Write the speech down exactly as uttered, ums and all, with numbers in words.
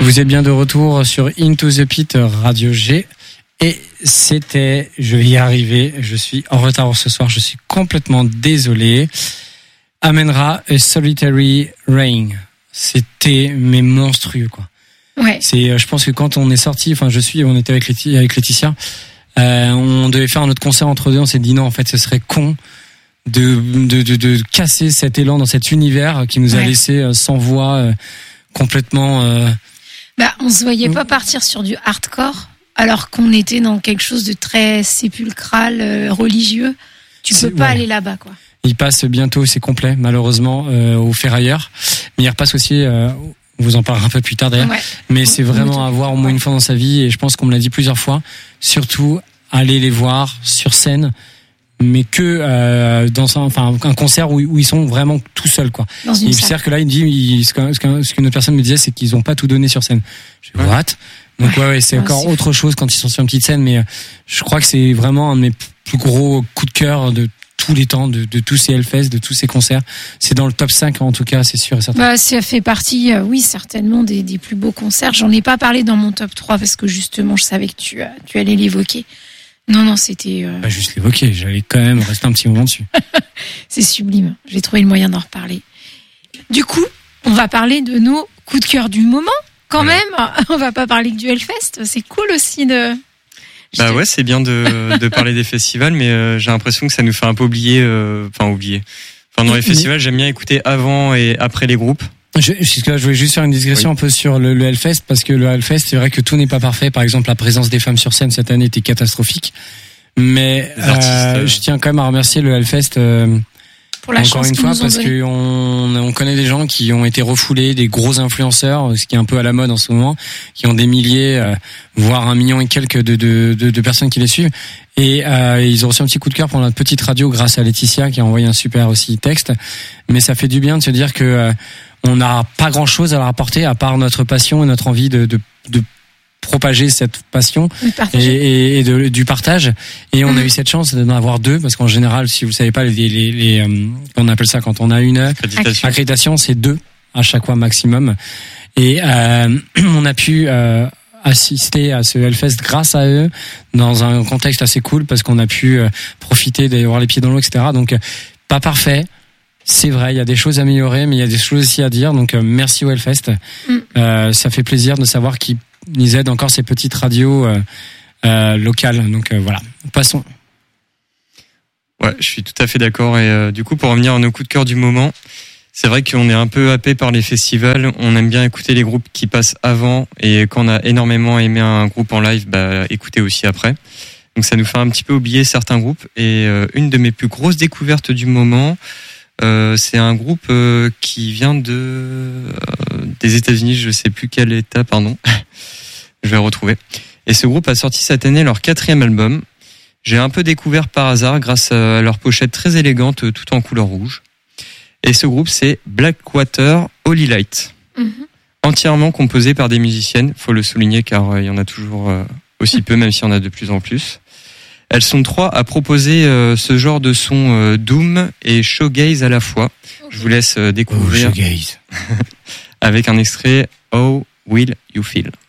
Vous êtes bien de retour sur Into the Pit Radio G. Et c'était, je vais y arriver, je suis en retard ce soir, je suis complètement désolé. Amenra a Solitary Rain. C'était, mais monstrueux, quoi. Ouais. C'est, je pense que quand on est sorti, enfin, je suis, on était avec Laetitia, avec Laetitia, euh, on devait faire notre concert entre deux, on s'est dit non, en fait, ce serait con de, de, de, de casser cet élan dans cet univers qui nous a ouais. laissé euh, sans voix, euh, complètement, euh... Bah, on se voyait pas partir sur du hardcore. Alors qu'on était dans quelque chose de très sépulcral, euh, religieux, tu c'est, peux pas ouais. aller là-bas, quoi. Il passe bientôt, c'est complet, malheureusement, euh, au Ferrailleur. Mais il repasse aussi, euh, on vous en parlera un peu plus tard d'ailleurs. Ouais. Mais ouais. c'est vraiment à voir au moins ouais. une fois dans sa vie, et je pense qu'on me l'a dit plusieurs fois. Surtout, aller les voir sur scène, mais que euh, dans un, enfin, un concert où, où ils sont vraiment tout seuls, quoi. Il sert que là, il me dit, il, ce, que, ce qu'une autre personne me disait, c'est qu'ils ont pas tout donné sur scène. Je dis, what? Donc ouais, ouais c'est encore c'est autre chose quand ils sont sur une petite scène, mais je crois que c'est vraiment un de mes plus gros coups de cœur de tous les temps, de, de tous ces Hellfest, de tous ces concerts. C'est dans le top cinq en tout cas, c'est sûr et certain. Bah, ça fait partie, euh, oui, certainement des, des plus beaux concerts. J'en ai pas parlé dans mon top trois parce que justement, je savais que tu, tu allais l'évoquer. Non, non, c'était... Euh... Pas juste l'évoquer, j'allais quand même rester un petit moment dessus. C'est sublime, j'ai trouvé le moyen d'en reparler. Du coup, on va parler de nos coups de cœur du moment. Quand voilà. même, on va pas parler que du Hellfest. C'est cool aussi de. Bah ouais, c'est bien de, de parler des festivals, mais euh, j'ai l'impression que ça nous fait un peu oublier. Euh, enfin, oublier. Enfin, dans les festivals, j'aime bien écouter avant et après les groupes. Je, je, je voulais juste faire une digression oui. un peu sur le, le Hellfest, parce que le Hellfest, c'est vrai que tout n'est pas parfait. Par exemple, la présence des femmes sur scène cette année était catastrophique. Mais euh, je tiens quand même à remercier le Hellfest. Euh, Pour la Encore une fois, parce qu'on on connaît des gens qui ont été refoulés, des gros influenceurs, ce qui est un peu à la mode en ce moment, qui ont des milliers, euh, voire un million et quelques de, de, de, de personnes qui les suivent. Et euh, ils ont reçu un petit coup de cœur pour notre petite radio grâce à Laetitia qui a envoyé un super aussi texte. Mais ça fait du bien de se dire que euh, on n'a pas grand-chose à leur apporter à part notre passion et notre envie de, de, de propager cette passion et, et, et de, du partage. Et on mmh. a eu cette chance d'en avoir deux, parce qu'en général, si vous savez pas, les, les, les euh, on appelle ça quand on a une accréditation, accréditation c'est deux à chaque fois maximum. Et euh, on a pu euh, assister à ce Hellfest grâce à eux dans un contexte assez cool, parce qu'on a pu euh, profiter d'avoir les pieds dans l'eau, et cetera. Donc euh, pas parfait. C'est vrai, il y a des choses à améliorer, mais il y a des choses aussi à dire. Donc euh, merci au Hellfest. Mmh. Euh, ça fait plaisir de savoir qu'ils ils aident encore ces petites radios euh, euh, locales. Donc euh, voilà, passons. Ouais, je suis tout à fait d'accord. Et euh, du coup, pour revenir à nos coups de cœur du moment, c'est vrai qu'on est un peu happé par les festivals. On aime bien écouter les groupes qui passent avant, et quand on a énormément aimé un groupe en live, bah écouter aussi après. Donc ça nous fait un petit peu oublier certains groupes. Et euh, une de mes plus grosses découvertes du moment, euh, c'est un groupe euh, qui vient de euh, des États-Unis. Je sais plus quel état, pardon. Je vais retrouver. Et ce groupe a sorti cette année leur quatrième album. J'ai un peu découvert par hasard grâce à leur pochette très élégante, tout en couleur rouge. Et ce groupe, c'est Blackwater Holy Light. Mm-hmm. Entièrement composé par des musiciennes, faut le souligner car il y en a toujours aussi peu, même s'il y en a de plus en plus. Elles sont trois à proposer ce genre de son doom et shoegaze à la fois. Je vous laisse découvrir. Oh, shoegaze. Avec un extrait How Will You Feel?